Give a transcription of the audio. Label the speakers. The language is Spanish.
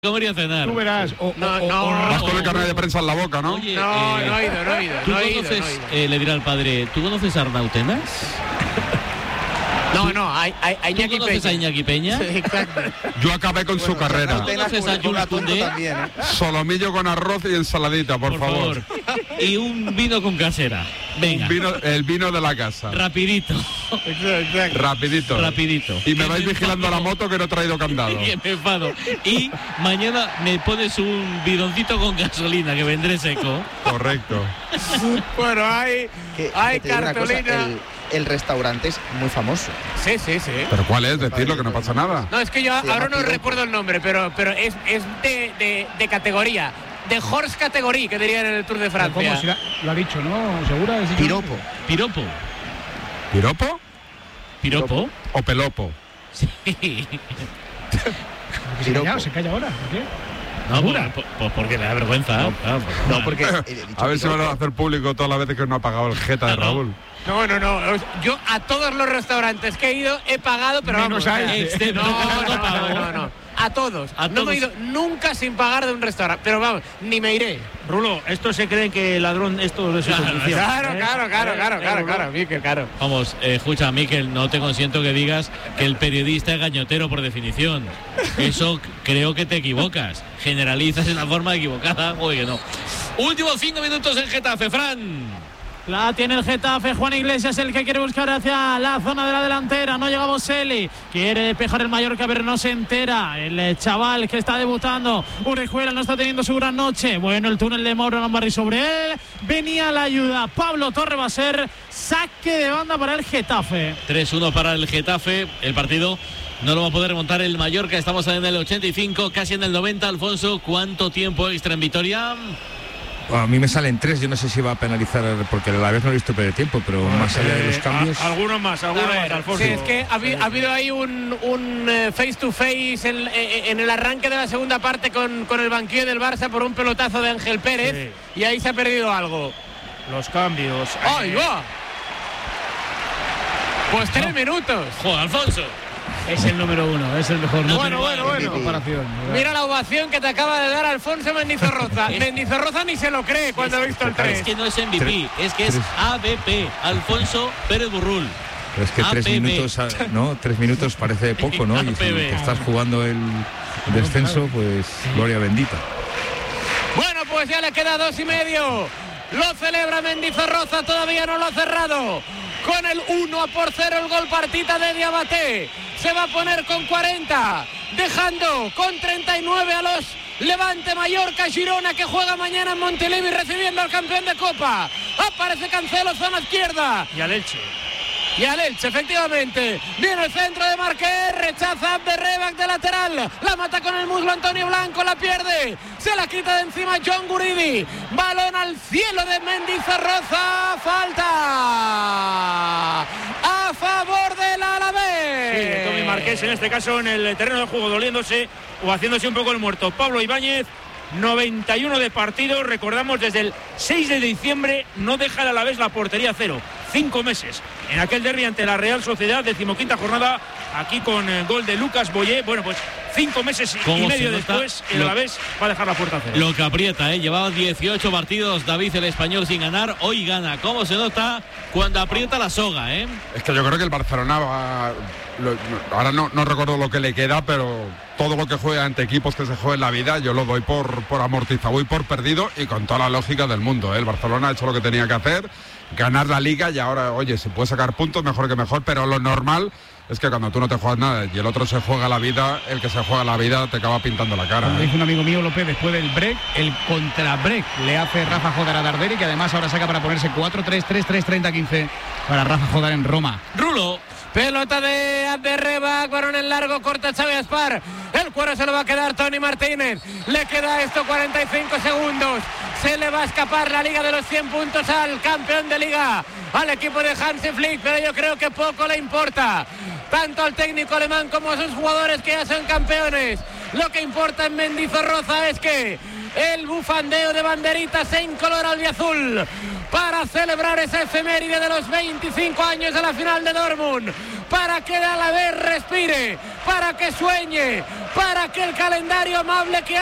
Speaker 1: comer y a cenar.
Speaker 2: Tú verás.
Speaker 3: Vas con el carnet de prensa en la boca, ¿no?
Speaker 1: Oye,
Speaker 4: no he ido.
Speaker 1: ¿Tú conoces, le dirá al padre, ¿tú conoces a Arnautenas?
Speaker 4: No, a Iñaki
Speaker 1: ¿Tú conoces
Speaker 4: Peña.
Speaker 1: a Iñaki Peña?
Speaker 4: Sí, exacto.
Speaker 3: Yo acabé con su carrera.
Speaker 1: ¿Tú conoces a Jules Koundé?
Speaker 3: Solomillo con arroz y ensaladita, por favor.
Speaker 1: Y un vino con casera. Venga.
Speaker 3: El vino de la casa.
Speaker 1: Rapidito.
Speaker 3: Rapidito. Y me vais vigilando la moto que no he traído candado.
Speaker 1: Que me enfado. Y mañana me pones un bidoncito con gasolina que vendré seco.
Speaker 3: Correcto.
Speaker 4: Bueno, hay cartulina.
Speaker 5: El restaurante es muy famoso.
Speaker 4: Sí.
Speaker 3: ¿Pero cuál es? Decirlo, que no pasa nada.
Speaker 4: No, es que yo ahora no recuerdo el nombre, pero es de categoría. De horse categoría, que dirían en el Tour de Francia.
Speaker 2: ¿Cómo? Si lo ha dicho, ¿no? ¿Segura?
Speaker 5: Piropo.
Speaker 1: ¿Piropo?
Speaker 3: ¿O pelopo?
Speaker 1: Sí.
Speaker 2: Se calla ahora. ¿Por qué?
Speaker 1: No, pues porque le da vergüenza.
Speaker 5: No, porque
Speaker 3: A ver si van a hacer público todas las veces que no ha pagado el jeta de Raúl.
Speaker 4: No. Yo a todos los restaurantes que he ido he pagado, pero
Speaker 2: menos
Speaker 4: vamos.
Speaker 2: a este.
Speaker 4: No. A todos. No me he ido nunca sin pagar de un restaurante. Pero vamos, ni me iré.
Speaker 6: Rulo, estos se creen que el ladrón esto de su condición.
Speaker 4: Claro, Miquel, claro.
Speaker 1: Vamos, escucha, Miquel, no te consiento que digas que el periodista es gañotero por definición. Eso creo que te equivocas. Generalizas en la forma equivocada. Oye, que no. Últimos 5 minutos en Getafe, Fran.
Speaker 7: La tiene el Getafe, Juan Iglesias el que quiere buscar hacia la zona de la delantera, no llega Boselli, quiere despejar el Mallorca pero no se entera, el chaval que está debutando, Orejuela no está teniendo su gran noche, bueno el túnel de Mauro Lambarri sobre él, venía la ayuda, Pablo Torre va a ser saque de banda para el Getafe.
Speaker 1: 3-1 para el Getafe, el partido no lo va a poder remontar el Mallorca, estamos en el 85, casi en el 90, Alfonso, ¿cuánto tiempo extra en Vitoria?
Speaker 8: A mí me salen 3, yo no sé si va a penalizar porque a la vez no he visto perder tiempo, pero más allá de los cambios.
Speaker 6: Algunos más, Alfonso.
Speaker 4: Sí, es que ha habido ahí un face to face en el arranque de la segunda parte con el banquillo del Barça por un pelotazo de Ángel Pérez, y ahí se ha perdido algo.
Speaker 6: Los cambios.
Speaker 4: ¡Ay, va! Pues 3 minutos.
Speaker 1: ¡Joder, Alfonso!
Speaker 2: Es el número 1, es el mejor.
Speaker 4: Bueno.
Speaker 2: Comparación.
Speaker 4: Mira la ovación que te acaba de dar Alfonso Mendizorroza. Mendizorroza ni se lo cree cuando ha visto el 3.
Speaker 1: Es que no es MVP, es que es ABP, Alfonso Pérez Burrul.
Speaker 8: Pero es que 3 minutos, ¿no? 3 minutos parece poco, ¿no? Y si te estás jugando el descenso, pues gloria bendita.
Speaker 4: Bueno, pues ya le queda 2,5. Lo celebra Mendizorroza, todavía no lo ha cerrado. Con el 1-0 el gol partita de Diabaté. Se va a poner con 40, dejando con 39 a los Levante, Mallorca, Girona, que juega mañana en Montilivi recibiendo al campeón de Copa. Aparece Cancelo, zona izquierda.
Speaker 6: Y al Elche.
Speaker 4: Y al Elche, efectivamente. Viene el centro de Marqués, rechaza Abderrebak de lateral. La mata con el muslo Antonio Blanco, la pierde. Se la quita de encima John Guridi. Balón al cielo de Mendizorroza. Falta a favor del Alavés.
Speaker 6: Sí, de Tommy Marqués, en este caso en el terreno de juego, doliéndose o haciéndose un poco el muerto. Pablo Ibáñez, 91 de partido. Recordamos, desde el 6 de diciembre no deja el Alavés la portería cero. 5 meses en aquel derbi ante la Real Sociedad, 15ª jornada, aquí con el gol de Lucas Boyé. Bueno, pues 5 meses y medio después el Alavés va a dejar la puerta cero.
Speaker 1: Lo que aprieta, llevaba 18 partidos David el español sin ganar, hoy gana. ¿Cómo se nota cuando aprieta la soga? Es
Speaker 3: que yo creo que el Barcelona va... Ahora no recuerdo lo que le queda, pero todo lo que juega ante equipos que se juega en la vida yo lo doy por amortizado y por perdido, y con toda la lógica del mundo. El Barcelona ha hecho lo que tenía que hacer, ganar la Liga, y ahora, oye, se puede sacar puntos, mejor que mejor, pero lo normal es que cuando tú no te juegas nada y el otro se juega la vida, el que se juega la vida te acaba pintando la cara.
Speaker 2: Dice un amigo mío, López, después del break, el contra-break le hace Rafa Jodar a Darderi, que además ahora saca para ponerse 4-3-3-3-30-15 para Rafa Jodar en Roma.
Speaker 1: Rulo.
Speaker 4: Pelota de Abderrebak, balón en largo, corta Xavi Aspar. El cuero se lo va a quedar Tony Martínez. Le queda esto 45 segundos. Se le va a escapar la Liga de los 100 puntos al campeón de Liga, al equipo de Hansi Flick, pero yo creo que poco le importa, tanto al técnico alemán como a sus jugadores que ya son campeones. Lo que importa en Mendizorroza es que el bufandeo de banderitas en color albiazul para celebrar esa efeméride de los 25 años de la final de Dortmund, para que el Alavés respire, para que sueñe, para que el calendario amable que